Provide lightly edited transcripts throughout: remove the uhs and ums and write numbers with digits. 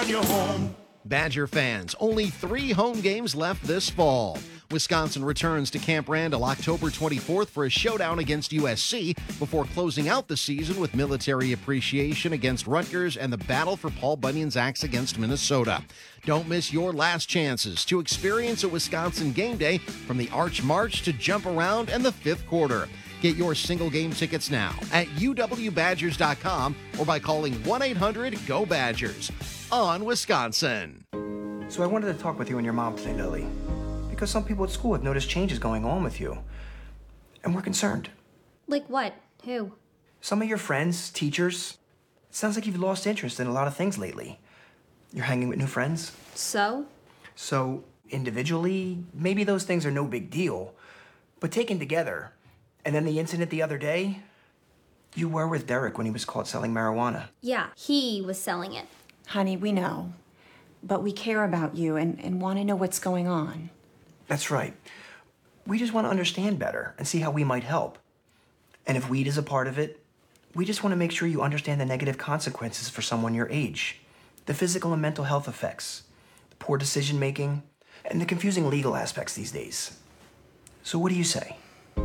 on your home. Badger fans, only 3 home games left this fall. Wisconsin returns to Camp Randall October 24th for a showdown against USC before closing out the season with military appreciation against Rutgers and the battle for Paul Bunyan's axe against Minnesota. Don't miss your last chances to experience a Wisconsin game day from the Arch March to Jump Around and the 5th quarter. Get your single game tickets now at uwbadgers.com or by calling 1-800-GO-BADGERS on Wisconsin. So I wanted to talk with you and your mom today, Lily, because some people at school have noticed changes going on with you, and we're concerned. Like what? Who? Some of your friends, teachers. It sounds like you've lost interest in a lot of things lately. You're hanging with new friends. So? So, individually, maybe those things are no big deal, but taken together, and then the incident the other day, you were with Derek when he was caught selling marijuana. Yeah, he was selling it. Honey, we know. But we care about you and want to know what's going on. That's right. We just want to understand better and see how we might help. And if weed is a part of it, we just want to make sure you understand the negative consequences for someone your age. The physical and mental health effects, the poor decision making, and the confusing legal aspects these days. So what do you say?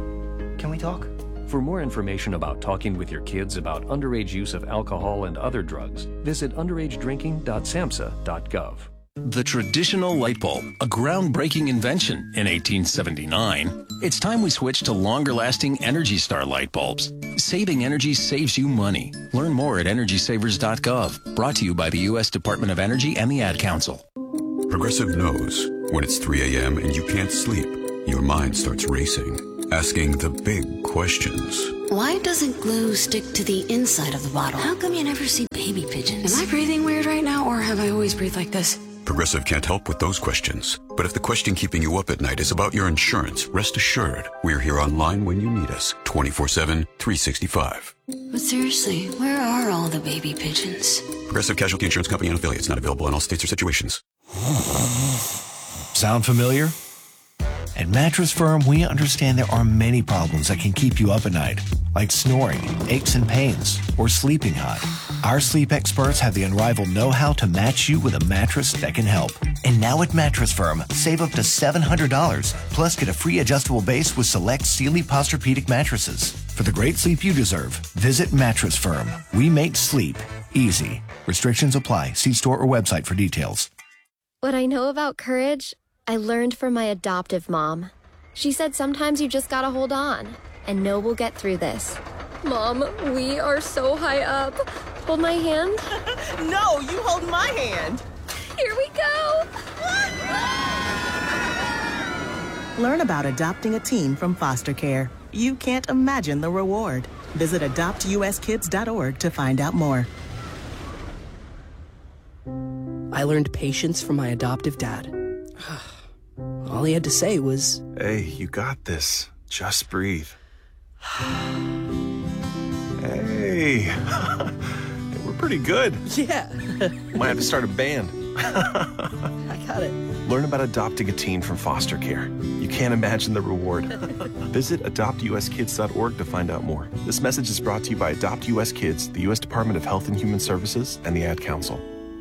Can we talk? For more information about talking with your kids about underage use of alcohol and other drugs, visit underagedrinking.samhsa.gov. The traditional light bulb, a groundbreaking invention in 1879. It's time we switch to longer-lasting Energy Star light bulbs. Saving energy saves you money. Learn more at energysavers.gov. Brought to you by the U.S. Department of Energy and the Ad Council. Progressive knows when it's 3 a.m. and you can't sleep, your mind starts racing, asking the big questions. Why doesn't glue stick to the inside of the bottle? How come you never see baby pigeons? Am I breathing weird right now, or have I always breathed like this? Progressive can't help with those questions. But if the question keeping you up at night is about your insurance, rest assured, we're here online when you need us, 24/7, 365. But seriously, where are all the baby pigeons? Progressive Casualty Insurance Company and affiliates, not available in all states or situations. Sound familiar? At Mattress Firm, we understand there are many problems that can keep you up at night, like snoring, aches and pains, or sleeping hot. Our sleep experts have the unrivaled know-how to match you with a mattress that can help. And now at Mattress Firm, save up to $700, plus get a free adjustable base with select Sealy Posturepedic mattresses. For the great sleep you deserve, visit Mattress Firm. We make sleep easy. Restrictions apply. See store or website for details. What I know about courage, I learned from my adoptive mom. She said sometimes you just gotta hold on and know we'll get through this. Mom, we are so high up. Hold my hand. No, you hold my hand. Here we go. Learn about adopting a teen from foster care. You can't imagine the reward. Visit adoptuskids.org to find out more. I learned patience from my adoptive dad. All he had to say was, "Hey, you got this. Just breathe." Hey, we're pretty good. Yeah. Might have to start a band. I got it. Learn about adopting a teen from foster care. You can't imagine the reward. Visit adoptuskids.org to find out more. This message is brought to you by Adopt US Kids, the U.S. Department of Health and Human Services, and the Ad Council.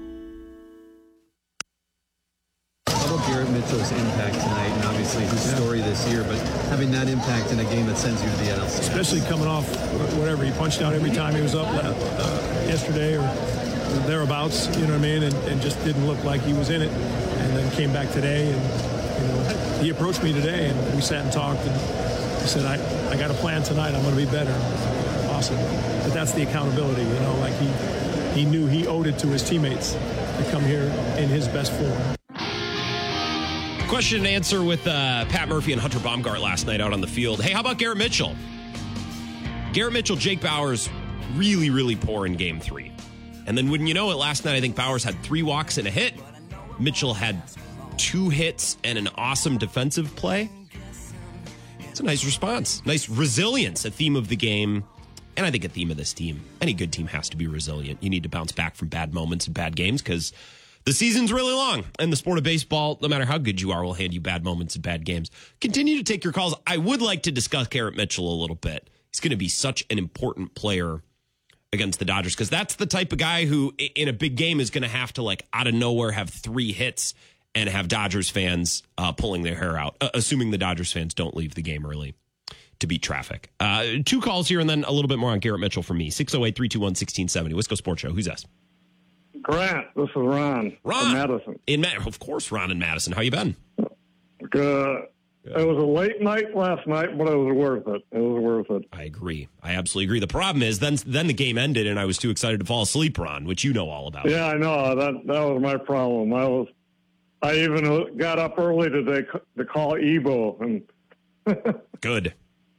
Garrett Mitchell's impact tonight, and obviously his story this year, but having that impact in a game that sends you to the NLCS. Especially coming off whatever, he punched out every time he was up yesterday or thereabouts, you know what I mean, and just didn't look like he was in it, and then came back today, and he approached me today, and we sat and talked, and he said, I got a plan tonight, I'm going to be better. Awesome. But that's the accountability, like he knew he owed it to his teammates to come here in his best form. Question and answer with Pat Murphy and Hunter Baumgart last night out on the field. Hey, how about Garrett Mitchell? Garrett Mitchell, Jake Bauers, really, really poor in game 3. And then wouldn't you know it, last night I think Bauers had 3 walks and a hit. Mitchell had 2 hits and an awesome defensive play. It's a nice response. Nice resilience, a theme of the game. And I think a theme of this team. Any good team has to be resilient. You need to bounce back from bad moments and bad games because the season's really long, and the sport of baseball, no matter how good you are, will hand you bad moments and bad games. Continue to take your calls. I would like to discuss Garrett Mitchell a little bit. He's going to be such an important player against the Dodgers, because that's the type of guy who in a big game is going to have to, like, out of nowhere have 3 hits and have Dodgers fans pulling their hair out, assuming the Dodgers fans don't leave the game early to beat traffic. 2 calls here and then a little bit more on Garrett Mitchell from me. 608-321-1670. Wisco Sports Show. Who's this? Grant, this is Ron. Ron. From Madison. Of course, Ron in Madison. How you been? Good. It was a late night last night, but it was worth it. It was worth it. I agree. I absolutely agree. The problem is then the game ended and I was too excited to fall asleep, Ron, which you know all about. Yeah, I know. That was my problem. I even got up early today to call Ebo and good.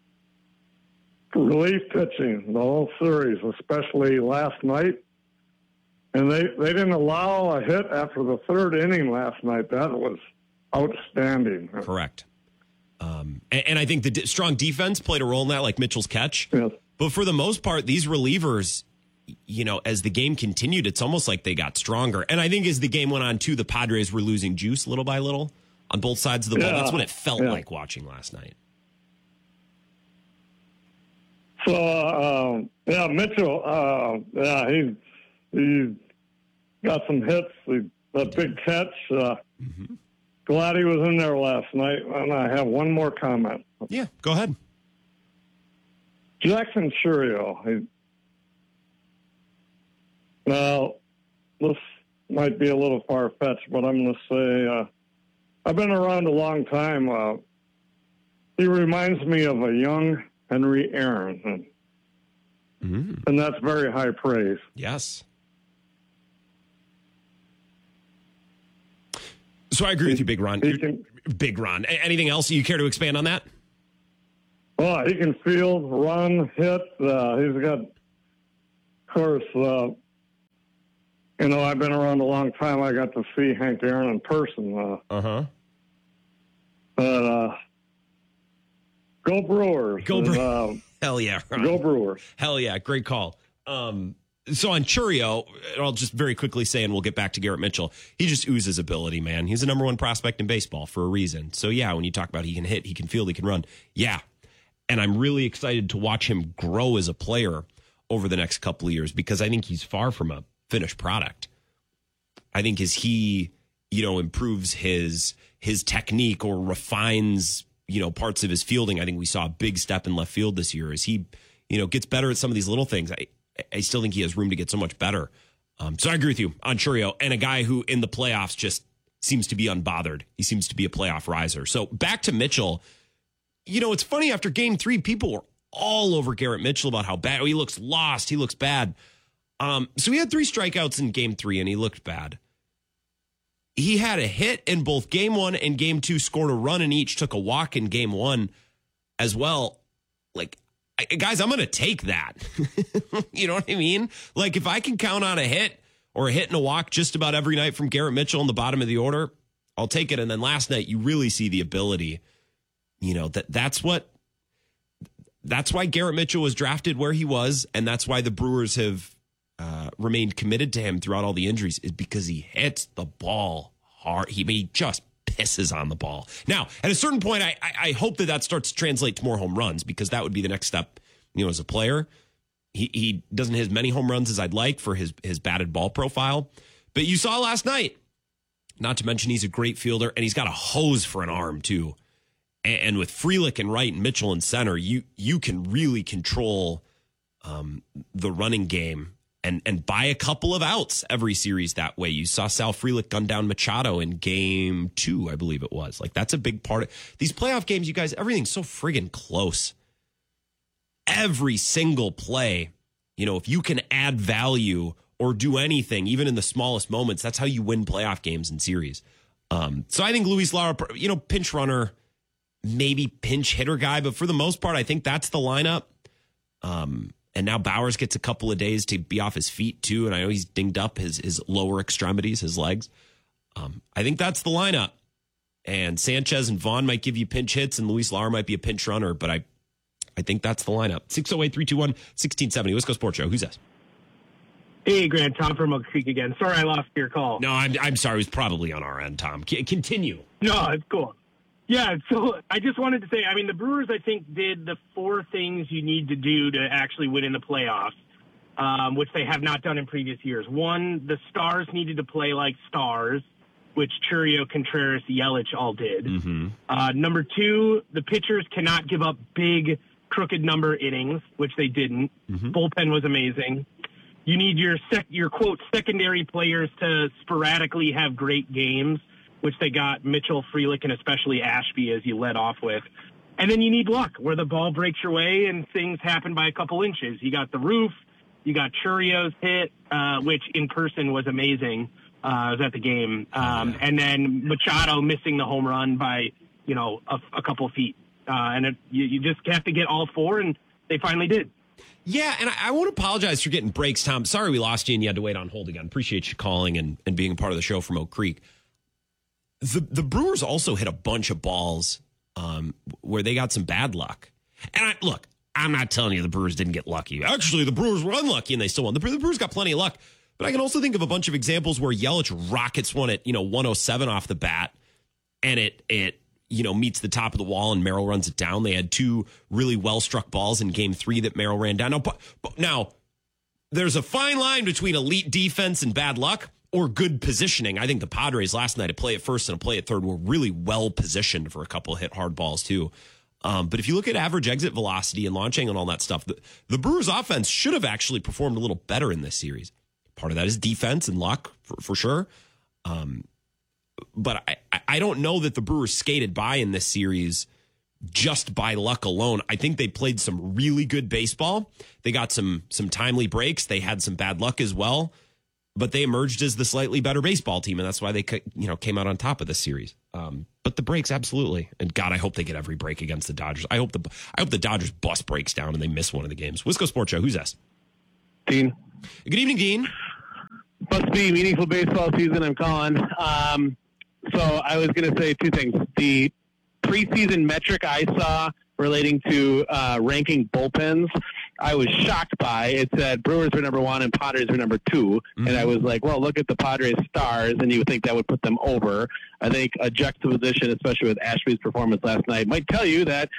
Relief pitching the whole series, especially last night. And they didn't allow a hit after the 3rd inning last night. That was outstanding. Correct. And I think the strong defense played a role in that, like Mitchell's catch. Yes. But for the most part, these relievers, as the game continued, it's almost like they got stronger. And I think as the game went on, too, the Padres were losing juice little by little on both sides of the ball. That's what it felt like watching last night. So, Mitchell, he got some hits. The big catch. Glad he was in there last night. And I have one more comment. Yeah, go ahead. Jackson Chourio. Now, this might be a little far-fetched, but I'm going to say I've been around a long time. He reminds me of a young Henry Aaron. And that's very high praise. Yes. So I agree with you, Big Ron. Big Ron. Anything else you care to expand on that? Well, he can field, run, hit. He's got, of course, I've been around a long time. I got to see Hank Aaron in person. But go Brewers. Go Brewers. Hell yeah. Ron. Go Brewers. Hell yeah. Great call. So on Chourio, I'll just very quickly say, and we'll get back to Garrett Mitchell, he just oozes ability, man. He's the number 1 prospect in baseball for a reason. So, yeah, when you talk about he can hit, he can field, he can run. Yeah. And I'm really excited to watch him grow as a player over the next couple of years because I think he's far from a finished product. I think as he, improves his technique or refines, parts of his fielding, I think we saw a big step in left field this year as he, gets better at some of these little things. I still think he has room to get so much better. So I agree with you on Chourio, and a guy who in the playoffs just seems to be unbothered. He seems to be a playoff riser. So back to Mitchell. It's funny, after game 3, people were all over Garrett Mitchell about how bad he looks, lost, he looks bad. So he had 3 strikeouts in game 3 and he looked bad. He had a hit in both game 1 and game 2, scored a run in each, took a walk in game 1 as well. Guys, I'm going to take that. You know what I mean? Like, if I can count on a hit or a hit and a walk just about every night from Garrett Mitchell in the bottom of the order, I'll take it. And then last night, you really see the ability, that's why Garrett Mitchell was drafted where he was. And that's why the Brewers have remained committed to him throughout all the injuries, is because he hits the ball hard. He just pisses on the ball. Now, at a certain point, I hope that starts to translate to more home runs, because that would be the next step, as a player. He doesn't hit as many home runs as I'd like for his batted ball profile. But you saw last night, not to mention he's a great fielder, and he's got a hose for an arm, too. And with Frelick and right and Mitchell in center, you can really control the running game and buy a couple of outs every series that way. You saw Sal Frelick gun down Machado in game 2, I believe it was. That's a big part of these playoff games, you guys. Everything's so friggin' close. Every single play, if you can add value or do anything, even in the smallest moments, that's how you win playoff games and series. So I think Luis Lara, pinch runner, maybe pinch hitter guy, but for the most part, I think that's the lineup. And now Bowers gets a couple of days to be off his feet, too. And I know he's dinged up his lower extremities, his legs. I think that's the lineup. And Sanchez and Vaughn might give you pinch hits, and Luis Lara might be a pinch runner. But I think that's the lineup. 608-321-1670. Wisco Sports Show. Who's this? Hey, Grant. Tom from Oak Creek again. Sorry I lost your call. No, I'm sorry. It was probably on our end, Tom. Continue. No, it's cool. Yeah, so I just wanted to say, the Brewers, I think, did the 4 things you need to do to actually win in the playoffs. which they have not done in previous years. One, the stars needed to play like stars, which Chourio, Contreras, Yelich all did. Number two, the pitchers cannot give up big, crooked number innings, which they didn't. Bullpen was amazing. You need your quote secondary players to sporadically have great games, which they got Mitchell, Frelick, and especially Ashby, as you led off with. And then you need luck, where the ball breaks your way and things happen by a couple inches. You got the roof, you got Chourio's hit, which in person was amazing. I was at the game, and then Machado missing the home run by a couple feet, and you just have to get all four, and they finally did. Yeah, and I want to apologize for getting breaks, Tom. Sorry we lost you and you had to wait on hold again. Appreciate you calling and being a part of the show from Oak Creek. The Brewers also hit a bunch of balls where they got some bad luck. And I'm not telling you the Brewers didn't get lucky. Actually, the Brewers were unlucky and they still won. The Brewers got plenty of luck. But I can also think of a bunch of examples where Yelich rockets one at 107 off the bat, and it meets the top of the wall and Merrill runs it down. They had two really well-struck balls in Game 3 that Merrill ran down. Now, there's a fine line between elite defense and bad luck or good positioning. I think the Padres last night, a play at first and a play at third, were really well-positioned for a couple of hit hard balls, too. But if you look at average exit velocity and launching and all that stuff, the Brewers' offense should have actually performed a little better in this series. Part of that is defense and luck, for sure. But I don't know that the Brewers skated by in this series just by luck alone. I think they played some really good baseball. They got some timely breaks. They had some bad luck as well. But they emerged as the slightly better baseball team, and that's why they came out on top of this series. But the breaks, absolutely. And God, I hope they get every break against the Dodgers. I hope the Dodgers bus breaks down and they miss one of the games. Wisco Sports Show, who's this? Dean. Good evening, Dean. Must be meaningful baseball season. I'm calling. So I was going to say two things. The preseason metric I saw relating to ranking bullpens, I was shocked by. It said Brewers were number 1 and Padres were number 2. And I was like, well, look at the Padres stars, and you would think that would put them over. I think a juxtaposition, especially with Ashby's performance last night, might tell you that,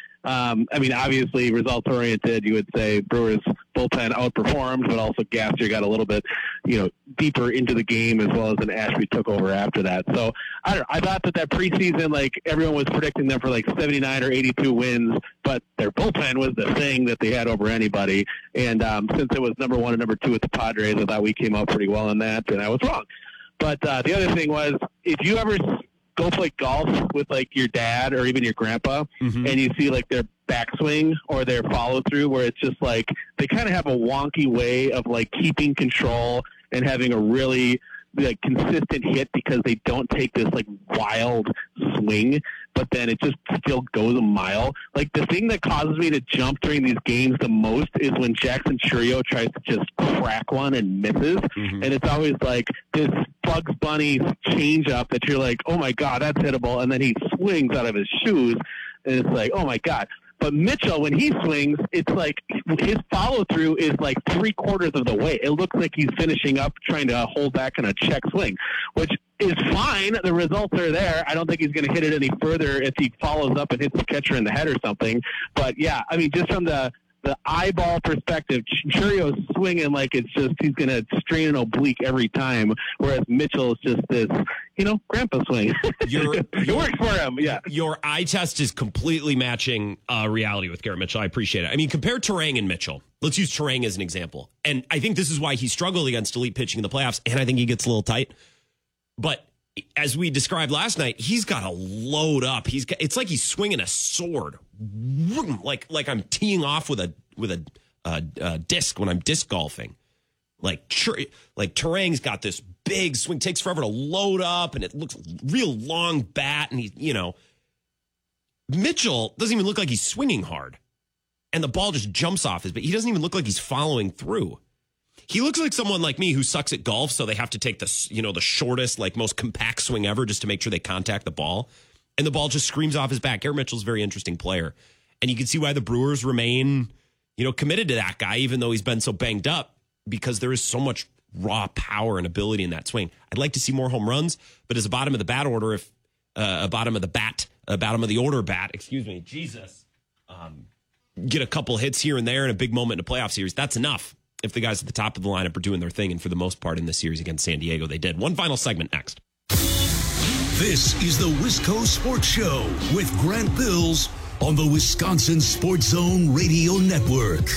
obviously results-oriented, you would say Brewers bullpen outperformed, but also Gaster got a little bit, deeper into the game, as well as an Ashby took over after that. So I thought that preseason, everyone was predicting them for 79 or 82 wins, but their bullpen was the thing that they had over anybody. And since it was number 1 and number 2 with the Padres, I thought we came out pretty well on that, and I was wrong. But the other thing was, if you ever go play golf with your dad or even your grandpa, and you see their backswing or their follow through, where it's just they kind of have a wonky way of keeping control and having a really consistent hit because they don't take this wild swing, but then it just still goes a mile. The thing that causes me to jump during these games the most is when Jackson Chourio tries to just crack one and misses, and it's always this Bugs Bunny change up that you're oh my God, that's hittable, and then he swings out of his shoes, and it's oh my God. But Mitchell, when he swings, it's his follow-through is 3/4 of the way. It looks like he's finishing up trying to hold back on a check swing, which is fine. The results are there. I don't think he's going to hit it any further if he follows up and hits the catcher in the head or something. But, yeah, just from the eyeball perspective, Chourio's swinging it's just he's going to strain an oblique every time, whereas Mitchell is just this, grandpa swing. It works for him, yeah. Your eye test is completely matching reality with Garrett Mitchell. I appreciate it. Compare Turang and Mitchell. Let's use Turang as an example. And I think this is why he struggled against elite pitching in the playoffs, and I think he gets a little tight. But as we described last night, he's got to load up. It's like he's swinging a sword, like I'm teeing off with a disc when I'm disc golfing. Turang's got this big swing, takes forever to load up, and it looks real long bat. And Mitchell doesn't even look like he's swinging hard, and the ball just jumps off his. But he doesn't even look like he's following through. He looks like someone like me who sucks at golf, so they have to take the shortest, most compact swing ever just to make sure they contact the ball. And the ball just screams off his back. Garrett Mitchell's a very interesting player. And you can see why the Brewers remain, committed to that guy, even though he's been so banged up, because there is so much raw power and ability in that swing. I'd like to see more home runs, but as a bottom of the bat order, bottom of the order bat, get a couple hits here and there in a big moment in a playoff series, that's enough. if the guys at the top of the lineup are doing their thing. And for the most part in this series against San Diego, they did. One final segment next. This is the Wisco Sports Show with Grant Bills on the Wisconsin Sports Zone Radio Network.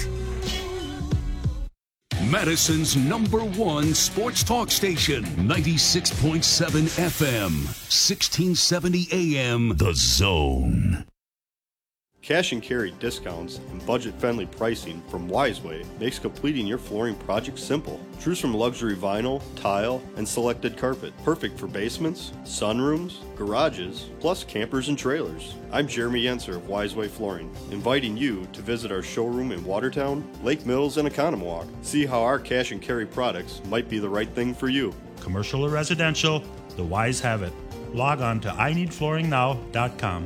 Madison's #1 sports talk station, 96.7 FM, 1670 AM, The Zone. Cash and carry discounts and budget-friendly pricing from Wiseway makes completing your flooring project simple. Choose from luxury vinyl, tile, and selected carpet. Perfect for basements, sunrooms, garages, plus campers and trailers. I'm Jeremy Yenser of Wiseway Flooring, inviting you to visit our showroom in Watertown, Lake Mills, and Economowoc. See how our cash and carry products might be the right thing for you. Commercial or residential, the Wise have it. Log on to ineedflooringnow.com.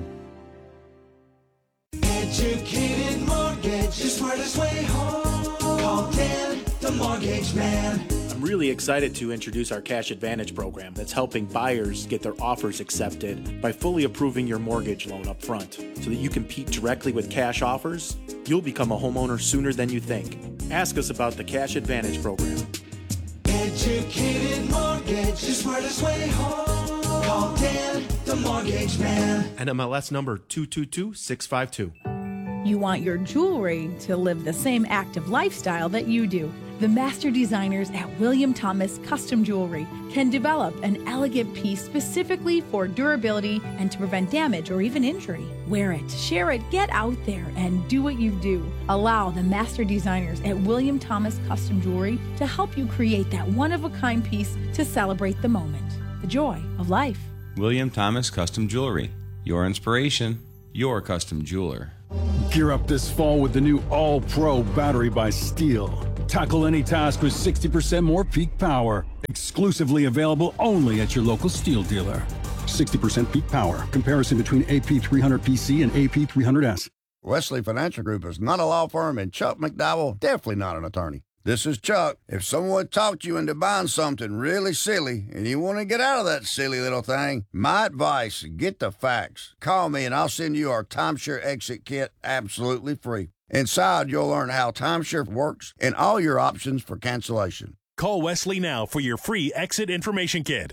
Educated Mortgage, the smartest way home. Call Dan, the Mortgage Man. I'm really excited to introduce our Cash Advantage program that's helping buyers get their offers accepted by fully approving your mortgage loan up front. So that you compete directly with cash offers, you'll become a homeowner sooner than you think. Ask us about the Cash Advantage program. Educated Mortgage, the smartest way home. Call Dan, the Mortgage Man. NMLS number 222652. You want your jewelry to live the same active lifestyle that you do. The master designers at William Thomas Custom Jewelry can develop an elegant piece specifically for durability and to prevent damage or even injury. Wear it, share it, get out there and do what you do. Allow the master designers at William Thomas Custom Jewelry to help you create that one-of-a-kind piece to celebrate the moment, the joy of life. William Thomas Custom Jewelry. Your inspiration, your custom jeweler. Gear up this fall with the new All-Pro battery by Steel. Tackle any task with 60% more peak power. Exclusively available only at your local Steel dealer. 60% peak power. Comparison between AP300PC and AP300S. Wesley Financial Group is not a law firm, and Chuck McDowell definitely not an attorney. This is Chuck. If someone talked you into buying something really silly and you want to get out of that silly little thing, my advice, get the facts. Call me and I'll send you our timeshare exit kit absolutely free. Inside, you'll learn how timeshare works and all your options for cancellation. Call Wesley now for your free exit information kit.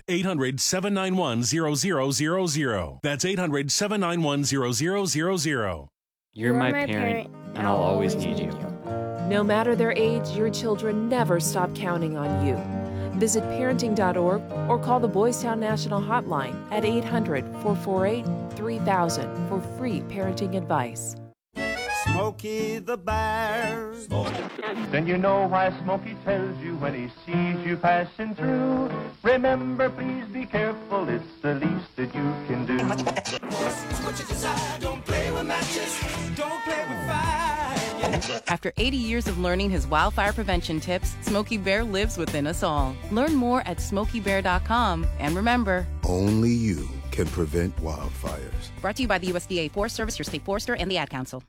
800-791-0000. That's 800-791-0000. You're my parent, and I'll always need you. No matter their age, your children never stop counting on you. Visit parenting.org or call the Boys Town National Hotline at 800-448-3000 for free parenting advice. Smokey the Bear. Then you know why Smokey tells you when he sees you passing through. Remember, please be careful, it's the least that you can do. What you desire, don't play with matches, don't play with fire. After 80 years of learning his wildfire prevention tips, Smokey Bear lives within us all. Learn more at SmokeyBear.com. And remember, only you can prevent wildfires. Brought to you by the USDA Forest Service, your state forester, and the Ad Council.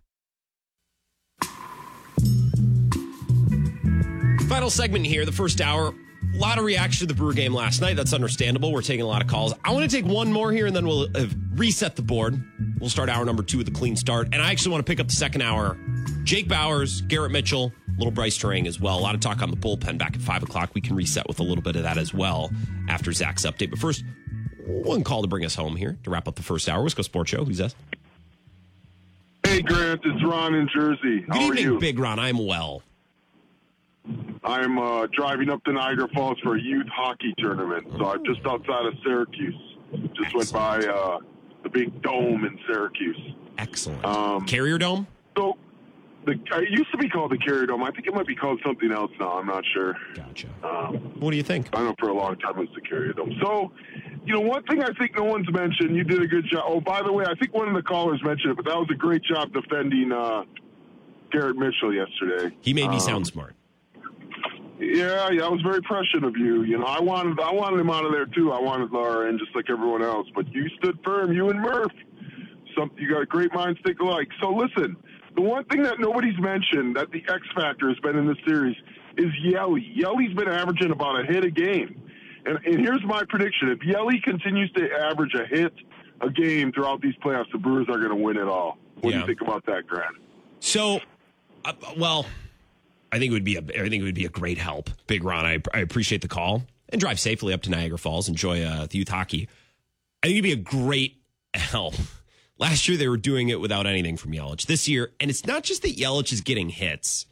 Final segment here, the first hour. A lot of reaction to the Brewer game last night. That's understandable. We're taking a lot of calls. I want to take one more here, and then we'll reset the board. We'll start hour number 2 with a clean start. And I actually want to pick up the second hour. Jake Bowers, Garrett Mitchell, little Bryce Turang as well. A lot of talk on the bullpen back at 5 o'clock. We can reset with a little bit of that as well after Zach's update. But first, one call to bring us home here to wrap up the first hour. Wisco Sports Show. Who's that? Hey, Grant. It's Ron in Jersey. Good evening, Big Ron. I'm well. I'm driving up to Niagara Falls for a youth hockey tournament. So I'm just outside of Syracuse. Just went by the big dome in Syracuse. Excellent. Carrier Dome? So it used to be called the Carrier Dome. I think it might be called something else now. I'm not sure. Gotcha. What do you think? I know for a long time it was the Carrier Dome. So, one thing I think no one's mentioned, you did a good job. Oh, by the way, I think one of the callers mentioned it, but that was a great job defending Garrett Mitchell yesterday. He made me sound smart. Yeah, I was very prescient of you. I wanted him out of there too. I wanted Laura in just like everyone else, but you stood firm. You and Murph, you got great minds think alike. So listen, the one thing that nobody's mentioned that the X factor has been in this series is Yelly. Yelly's been averaging about a hit a game, and here's my prediction: if Yelly continues to average a hit a game throughout these playoffs, the Brewers are going to win it all. What do you think about that, Grant? So, I think it would be a great help. Big Ron, I appreciate the call. And drive safely up to Niagara Falls. Enjoy the youth hockey. I think it'd be a great help. Last year, they were doing it without anything from Yelich. This year, and it's not just that Yelich is getting hits.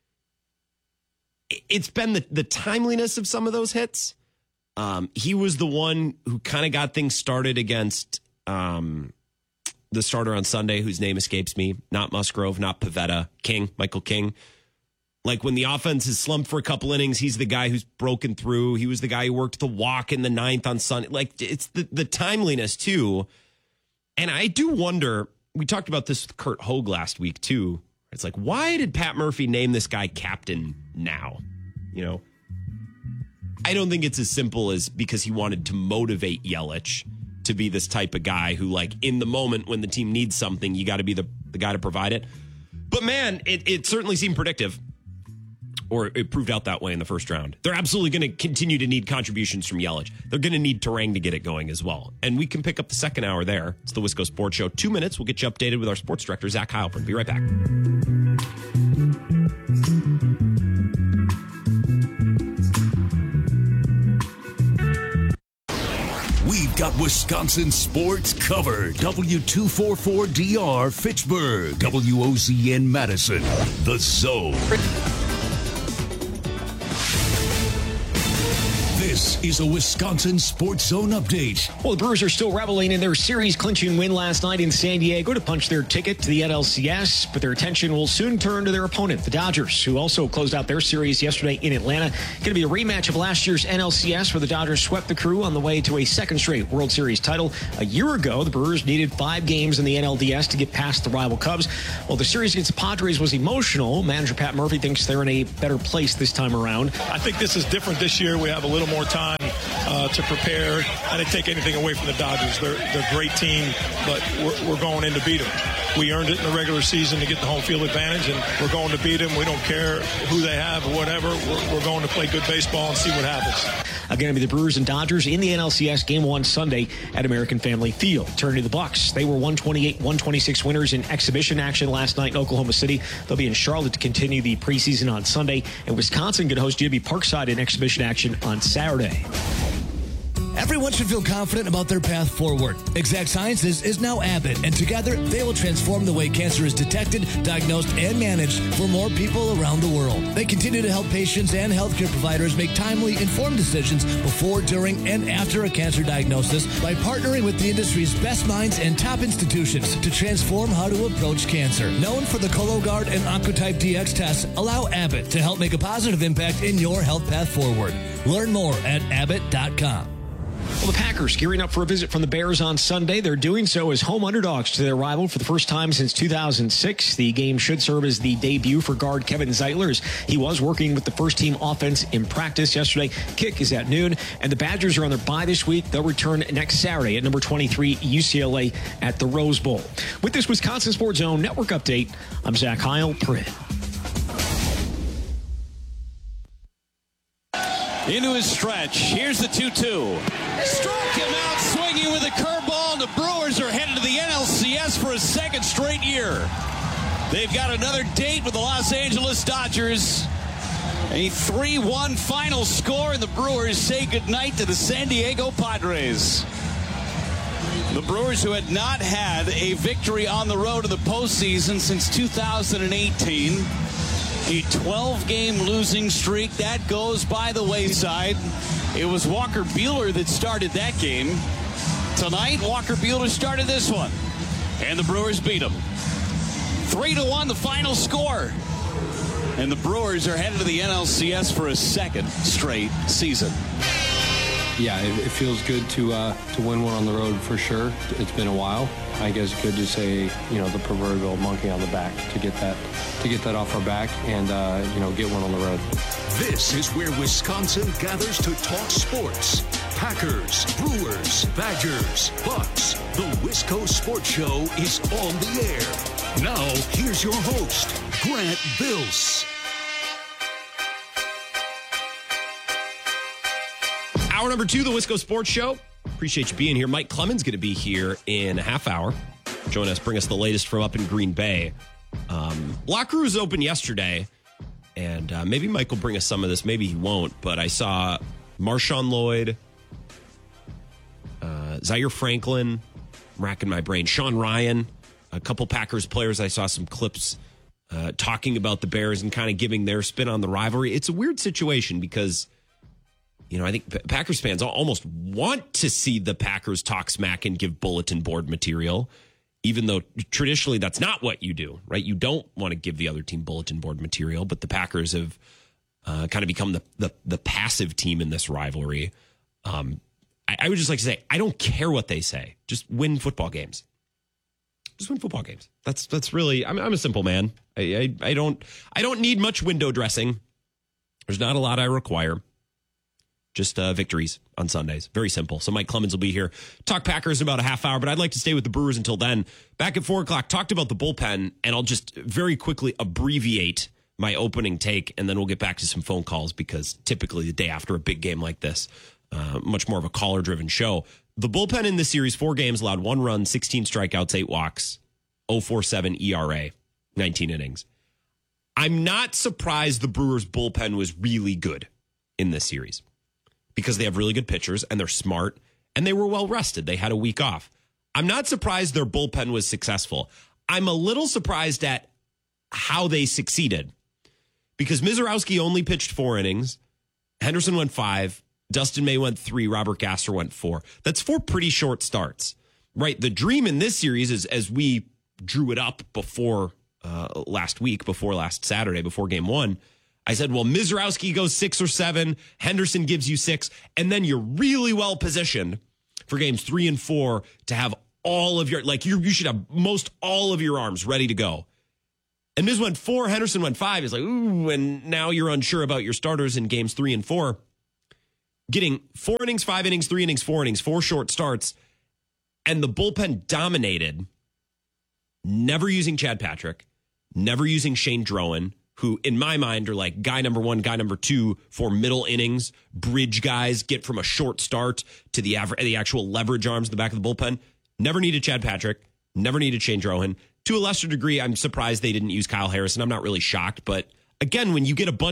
It's been the timeliness of some of those hits. He was the one who kind of got things started against the starter on Sunday, whose name escapes me. Not Musgrove, not Pivetta. Michael King. Like when the offense has slumped for a couple innings, he's the guy who's broken through. He was the guy who worked the walk in the ninth on Sunday. Like it's the timeliness too. And I do wonder, we talked about this with Kurt Hogue last week too. It's like, why did Pat Murphy name this guy captain now? You know, I don't think it's as simple as because he wanted to motivate Yelich to be this type of guy who, like, in the moment when the team needs something, you got to be the guy to provide it. But man, it certainly seemed predictive. Or it proved out that way in the first round. They're absolutely going to continue to need contributions from Yelich. They're going to need Terang to get it going as well. And we can pick up the second hour there. It's the Wisco Sports Show. 2 minutes. We'll get you updated with our sports director, Zach Heilprin. Be right back. We've got Wisconsin sports covered. W244DR Fitchburg. WOZN Madison. The Zone. This is a Wisconsin Sports Zone update. Well, the Brewers are still reveling in their series-clinching win last night in San Diego to punch their ticket to the NLCS, but their attention will soon turn to their opponent, the Dodgers, who also closed out their series yesterday in Atlanta. Going to be a rematch of last year's NLCS, where the Dodgers swept the Crew on the way to a second straight World Series title. A year ago, the Brewers needed 5 games in the NLDS to get past the rival Cubs. Well, the series against the Padres was emotional. Manager Pat Murphy thinks they're in a better place this time around. I think this is different this year. We have a little more time to prepare. I didn't take anything away from the Dodgers. They're a great team, but we're going in to beat them. We earned it in the regular season to get the home field advantage, and we're going to beat them. We don't care who they have or whatever. We're going to play good baseball and see what happens. Again, it'll be the Brewers and Dodgers in the NLCS Game 1 Sunday at American Family Field. Turning to the Bucks, they were 128-126 winners in exhibition action last night in Oklahoma City. They'll be in Charlotte to continue the preseason on Sunday, and Wisconsin could host JB Parkside in exhibition action on Saturday. Everyone should feel confident about their path forward. Exact Sciences is now Abbott, and together they will transform the way cancer is detected, diagnosed, and managed for more people around the world. They continue to help patients and healthcare providers make timely, informed decisions before, during, and after a cancer diagnosis by partnering with the industry's best minds and top institutions to transform how to approach cancer. Known for the Cologuard and Oncotype DX tests, allow Abbott to help make a positive impact in your health path forward. Learn more at abbott.com. Well, the Packers gearing up for a visit from the Bears on Sunday. They're doing so as home underdogs to their rival for the first time since 2006. The game should serve as the debut for guard Kevin Zeitler, as he was working with the first-team offense in practice yesterday. Kick is at noon, and the Badgers are on their bye this week. They'll return next Saturday at number 23 UCLA at the Rose Bowl. With this Wisconsin Sports Zone Network update, I'm Zach Heilprin. Into his stretch. Here's the 2-2. Struck him out swinging with a curveball, and the Brewers are headed to the NLCS for a second straight year. They've got another date with the Los Angeles Dodgers. A 3-1 final score, and the Brewers say goodnight to the San Diego Padres. The Brewers, who had not had a victory on the road in the postseason since 2018. A 12-game losing streak that goes by the wayside. It was Walker Buehler that started that game. Tonight, Walker Buehler started this one, and the Brewers beat him. 3-1, the final score. And the Brewers are headed to the NLCS for a second straight season. Yeah, it feels good to win one on the road for sure. It's been a while. I guess it's good to say, the proverbial monkey on the back to get that off our back and get one on the road. This is where Wisconsin gathers to talk sports. Packers, Brewers, Badgers, Bucks. The Wisco Sports Show is on the air. Now, here's your host, Grant Bills. Hour number 2, the Wisco Sports Show. Appreciate you being here. Mike Clemens going to be here in a half hour. Join us, bring us the latest from up in Green Bay. La Cruz opened yesterday, And maybe Mike will bring us some of this. Maybe he won't. But I saw Marshawn Lloyd, Zaire Franklin, I'm racking my brain, Sean Ryan, a couple Packers players. I saw some clips talking about the Bears and kind of giving their spin on the rivalry. It's a weird situation because, I think Packers fans almost want to see the Packers talk smack and give bulletin board material, even though traditionally that's not what you do, right? You don't want to give the other team bulletin board material, but the Packers have kind of become the passive team in this rivalry. I would just like to say, I don't care what they say. Just win football games. Just win football games. That's really, I'm a simple man. I don't need much window dressing. There's not a lot I require. Just victories on Sundays. Very simple. So Mike Clemens will be here. Talk Packers in about a half hour, but I'd like to stay with the Brewers until then. Back at 4 o'clock, talked about the bullpen, and I'll just very quickly abbreviate my opening take, and then we'll get back to some phone calls because typically the day after a big game like this, much more of a caller-driven show. The bullpen in this series, 4 games, allowed 1 run, 16 strikeouts, 8 walks, 0.47 ERA, 19 innings. I'm not surprised the Brewers' bullpen was really good in this series because they have really good pitchers and they're smart and they were well rested. They had a week off. I'm not surprised their bullpen was successful. I'm a little surprised at how they succeeded because Mizorowski only pitched 4 innings. Henderson went 5. Dustin May went 3. Robert Gasser went 4. That's 4 pretty short starts, right? The dream in this series is, as we drew it up before last week, before last Saturday, before game 1, I said, well, Mizorowski goes 6 or 7. Henderson gives you 6. And then you're really well positioned for games 3 and 4 to have all of your, you should have most all of your arms ready to go. And Miz went 4, Henderson went 5. It's like, ooh, and now you're unsure about your starters in games 3 and 4. Getting 4 innings, 5 innings, 3 innings, 4 innings, 4 short starts, and the bullpen dominated, never using Chad Patrick, never using Shane Drowan, who in my mind are like guy number 1, guy number 2 for middle innings, bridge guys, get from a short start to the actual leverage arms in the back of the bullpen. Never needed Chad Patrick, never needed Shane Drowan. To a lesser degree, I'm surprised they didn't use Kyle Harrison. I'm not really shocked, but again, when you get a bunch